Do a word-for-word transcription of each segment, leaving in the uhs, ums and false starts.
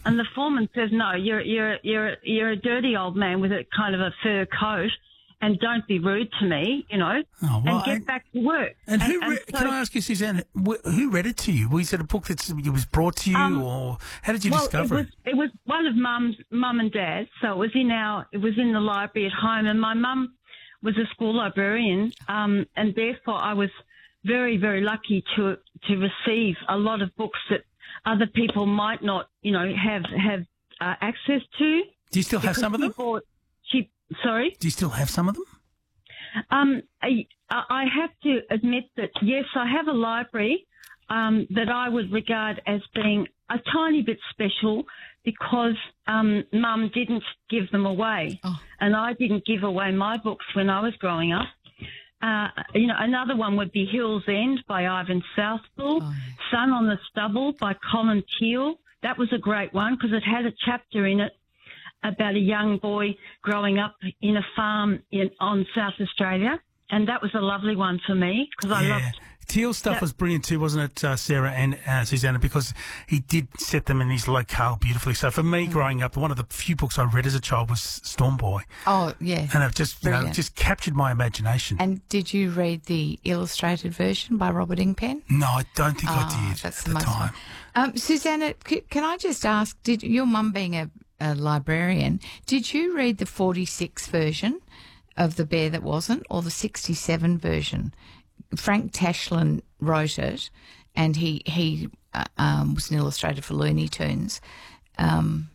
And the foreman says, no, you're you're you're you're a dirty old man with a kind of a fur coat, and don't be rude to me, you know, oh, well, and get and, back to work. And, and who? and Re- so, can I ask you, Suzanne, wh- who read it to you? Was it a book that was brought to you, um, or how did you well, discover it? Was, it was one of Mum's mum and Dad's, so it was in our it was in the library at home, and my mum was a school librarian, um, and therefore I was very very lucky to to receive a lot of books that other people might not, you know, have have uh, access to. Do you still have some of them? Bought, she, sorry? Do you still have some of them? Um, I, I have to admit that, yes, I have a library um, that I would regard as being a tiny bit special because um, Mum didn't give them away. Oh. And I didn't give away my books when I was growing up. Uh, you know, another one would be Hill's End by Ivan Southwell, Oh. Sun on the Stubble by Colin Teal. That was a great one because it had a chapter in it about a young boy growing up in a farm in, on South Australia. And that was a lovely one for me because I yeah. loved... Teal's stuff that, was brilliant too, wasn't it, uh, Sarah and uh, Susanna, because he did set them in his locale beautifully. So for me, growing up, one of the few books I read as a child was Storm Boy. Oh, yeah. And it just, you know, Brilliant. just captured my imagination. And did you read the illustrated version by Robert Ingpen? No, I don't think I Oh, did that's at the the most time. fun. Um, Susanna, c- can I just ask, did your mum being a, a librarian, did you read the forty-six version of The Bear That Wasn't or the sixty-seven version? Frank Tashlin wrote it, and he he uh, um, was an illustrator for Looney Tunes. Um,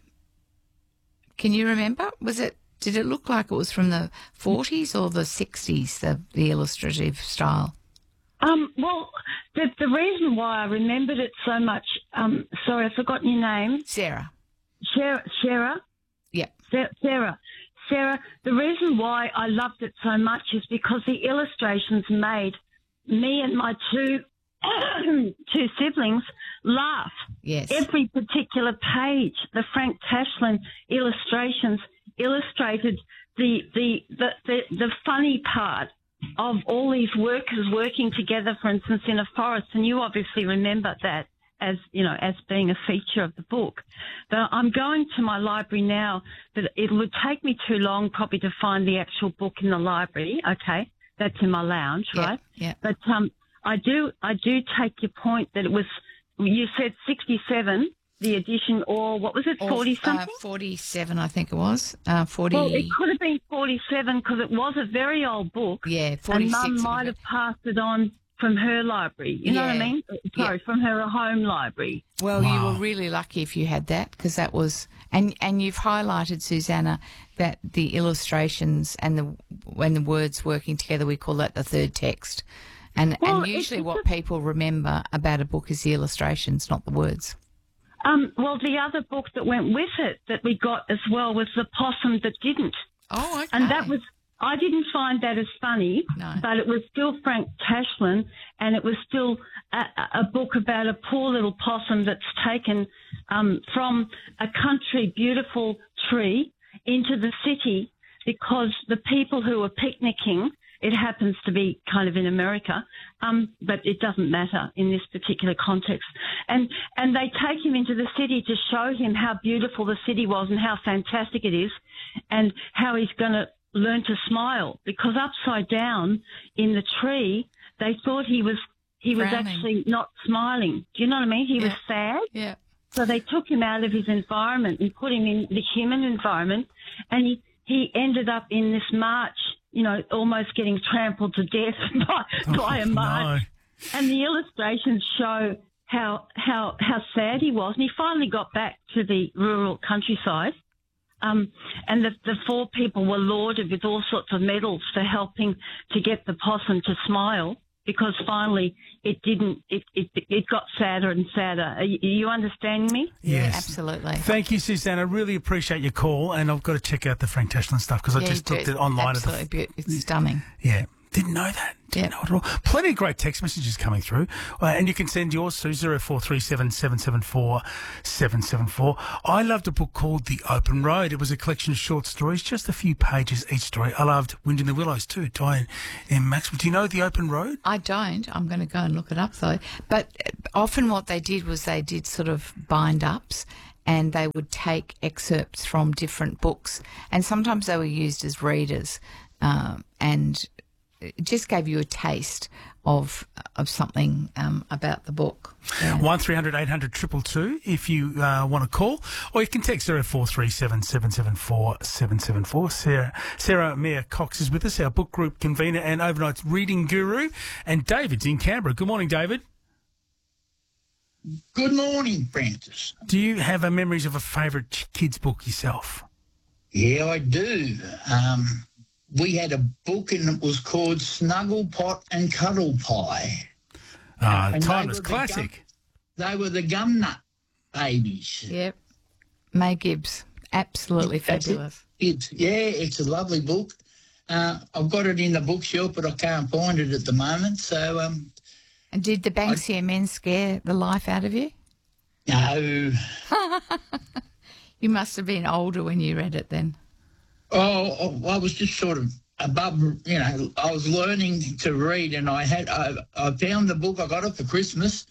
can you remember? Was it? Did it look like it was from the forties or the sixties? The the illustrative style. Um, well, the, the reason why I remembered it so much... Um, sorry, I've forgotten your name. Sarah. Sarah. Sarah? Yep. Sarah. Sarah, the reason why I loved it so much is because the illustrations made me and my two two siblings laugh. Yes. Every particular page, the Frank Tashlin illustrations illustrated the the, the, the, the funny part of all these workers working together, for instance, in a forest, and you obviously remember that as, you know, as being a feature of the book. But I'm going to my library now, but it would take me too long probably to find the actual book in the library. Okay, that's in my lounge, Yeah, right? yeah. But um, I do, I do take your point that it was, you said sixty-seven, the edition, or what was it, Or, forty uh, something? forty-seven, I think it was. Uh, forty. Well, it could have been forty-seven because it was a very old book. Yeah, And forty-six. Mum might have passed it on from her library. You know what I Yeah. mean? Sorry, Yeah. from her home library. Well, you Wow. were really lucky if you had that, because that was, and and you've highlighted, Susanna, that the illustrations and the when the words working together, we call that the third text, and Well, and it's usually just what a- people remember about a book is the illustrations, not the words. Um, well, the other book that went with it that we got as well was The Possum That Didn't. Oh, okay. And that was, I didn't find that as funny, No. but it was still Frank Tashlin, and it was still a, a book about a poor little possum that's taken um, from a country beautiful tree into the city because the people who were picnicking, it happens to be kind of in America, um, but it doesn't matter in this particular context. And and they take him into the city to show him how beautiful the city was and how fantastic it is, and how he's going to learn to smile, because upside down in the tree, they thought he was he was Frowning. actually not smiling. Do you know what I mean? He was Yeah. sad. Yeah. So they took him out of his environment and put him in the human environment, and he, he ended up in this march, you know, almost getting trampled to death by, by a march. No. And the illustrations show how how how sad he was. And he finally got back to the rural countryside. Um, and the, the four people were lauded with all sorts of medals for helping to get the possum to smile, because finally it didn't, it, it, it got sadder and sadder. Are you, are you understanding me? Yes. Absolutely. Thank you, Susanna. I really appreciate your call, and I've got to check out the Frank Tashlin stuff because I Yeah, just you looked do. at it online. Absolutely, At the, beau- it's stunning. yeah, didn't know that. Didn't Yeah. know it at all. Plenty of great text messages coming through, uh, and you can send yours to zero four three seven seven seven four seven seven four. I loved a book called The Open Road. It was a collection of short stories, just a few pages each story. I loved Wind in the Willows too, Diane M. Maxwell. Do you know The Open Road? I don't. I'm going to go and look it up though. But often what they did was they did sort of bind ups, and they would take excerpts from different books, and sometimes they were used as readers, um, and it just gave you a taste of of something um, about the book. Yeah. One three hundred eight hundred triple two if you uh, want to call, or you can text zero four three seven seven seven four seven seven four. Sarah Sarah Mia Cox is with us, our book group convener and overnight reading guru, and David's in Canberra. Good morning, David. Good morning, Francis. Do you have a memories of a favourite kids book yourself? Yeah, I do. Um, we had a book and it was called Snuggle Pot and Cuddle Pie. Ah, And they timeless were the classic. Gum, they were the gum nut babies. Yep. May Gibbs. Absolutely That's it. fabulous. It's, yeah, it's a lovely book. Uh, I've got it in the bookshelf, but I can't find it at the moment. So, um, And did the Banksia men scare the life out of you? no. You must have been older when you read it then. Oh, I was just sort of above, you know, I was learning to read, and I had, I, I found the book, I got it for Christmas,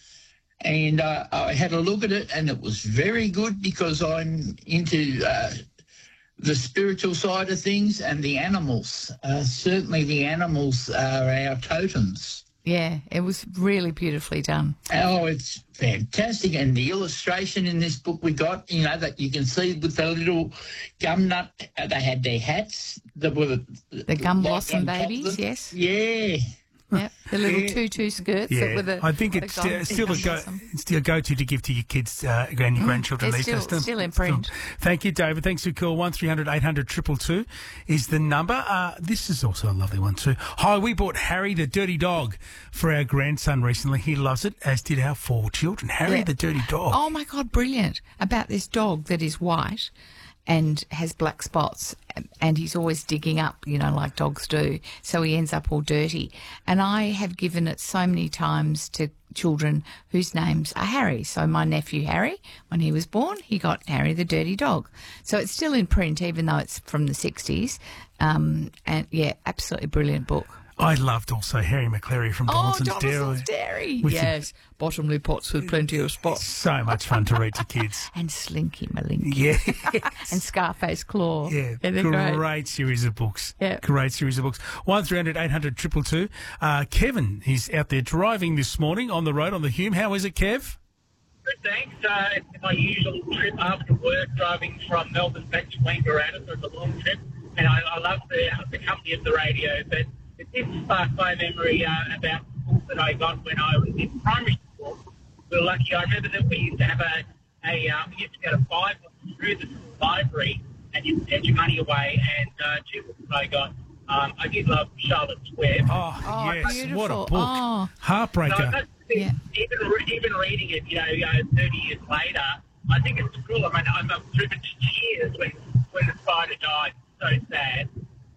and uh, I had a look at it, and it was very good because I'm into uh, the spiritual side of things and the animals. Uh, certainly the animals are our totems. Yeah, it was really beautifully done. Oh, it's fantastic. And the illustration in this book we got, you know, that you can see with the little gum nut, uh, they had their hats. That were the, The gum like blossom on top of babies, them. yes. Yeah. Yep, the little Yeah. tutu skirts. that Yeah, were the, I think the it's gum- uh, still a gum go. blossom. It's still a go-to to give to your kids uh, and your grandchildren. it's these still- days. still in print. Thank you, David. Thanks for your call. One three hundred eight hundred triple two is the number. Uh, this is also a lovely one too. Hi, we bought Harry the Dirty Dog for our grandson recently. He loves it, as did our four children. Harry Yeah. the Dirty Dog. Oh, my God, brilliant. About this dog that is white and has black spots, and he's always digging up, you know, like dogs do, so he ends up all dirty. And I have given it so many times to children whose names are Harry. So my nephew Harry, when he was born, he got Harry the Dirty Dog. So it's still in print, even though it's from the sixties. Um, and, yeah, absolutely brilliant book. I loved also Harry McCleary from Oh, Donaldson's Donaldson's Dairy. Dairy. With Yes, bottomley pots with plenty of spots. So much fun to read to kids. And Slinky Malinky. Yeah. And Scarface Claw. Yeah, they're great. great. series of books. Yeah. Great series of books. one three hundred eight hundred two two two. Uh, Kevin is out there driving this morning on the road on the Hume. How is it, Kev? Good, thanks. Uh, it's my usual trip after work, driving from Melbourne back to Wangaratta, so it's a long trip. And I, I love the, the company of the radio, but it did spark my memory uh, about books that I got when I was in primary school. We were lucky. I remember that we used to have a, a uh, we used to get a five through the school library, and you send your money away. And uh, two books that I got. Um, I did love Charlotte's Web. Oh, Oh, yes. beautiful. What a book. Oh. Heartbreaker. So that's the thing, Yeah. even re- even reading it, you know, you know, thirty years later, I think it's cruel. I mean, I'm I'm driven to tears when when the spider died. So sad.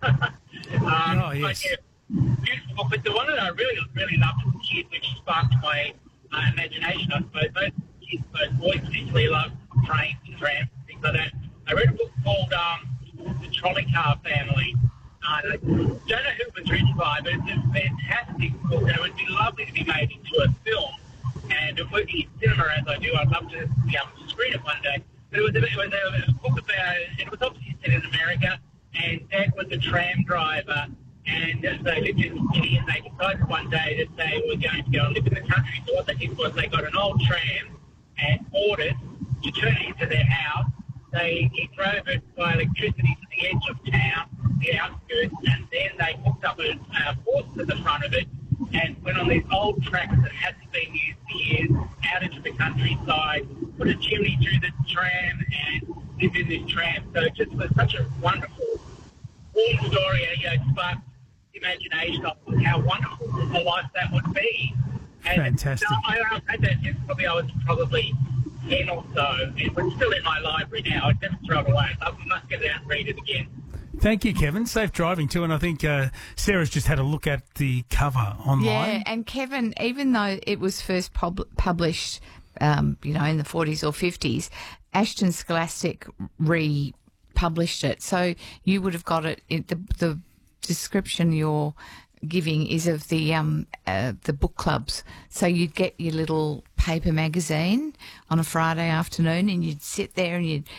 um, Oh, yes. but yeah, beautiful book. But the one that I really really loved as a kid, which sparked my uh, imagination, I suppose, most kids, most boys particularly, love trains and trams and things like that. I read a book called um, The Trolley Car Family. Uh, I don't know who it was written by, but it's a fantastic book, and it would be lovely to be made into a film. And if working in cinema as I do, I'd love to be able to screen it one day. But it was a, it was a, it was a book about, it was obviously set in America, and Dad was a tram driver, and uh, they lived in the city, and they decided one day that they were going to go and live in the country. So what they did was they got an old tram and bought it to turn it into their house. They he drove it by electricity to the edge of town, the outskirts, and then they hooked up a uh, horse to the front of it and went on these old tracks that hadn't been used for years out into the countryside, put a chimney through the tram and lived in this tram. So it just was such a wonderful, warm story, you know, sparked the imagination of how wonderful a life that would be. And Fantastic. So I, I've had that since probably I was probably ten or so, and it's still in my library now. I'd never throw it away. I must get it out and read it again. Thank you, Kevin. Safe driving too. And I think uh, Sarah's just had a look at the cover online. Yeah, and Kevin, even though it was first pub- published, um, you know, in the forties or fifties, Ashton Scholastic republished it. So you would have got it, it the, the description you're giving is of the um uh, the book clubs. So you'd get your little paper magazine on a Friday afternoon, and you'd sit there and you'd